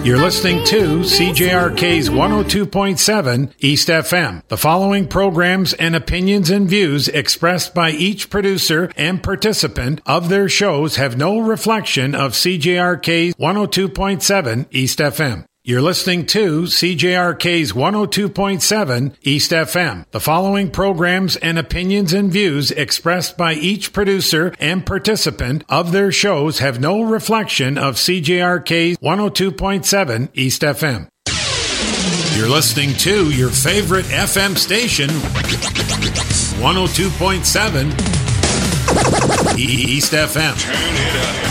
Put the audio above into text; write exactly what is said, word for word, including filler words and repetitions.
You're listening to C J R K's one oh two point seven East F M. The following programs and opinions and views expressed by each producer and participant of their shows have no reflection of C J R K's one oh two point seven East F M. You're listening to C J R K's one oh two point seven East F M. The following programs and opinions and views expressed by each producer and participant of their shows have no reflection of C J R K's one oh two point seven East F M. You're listening to your favorite F M station, one oh two point seven East F M. Turn it up.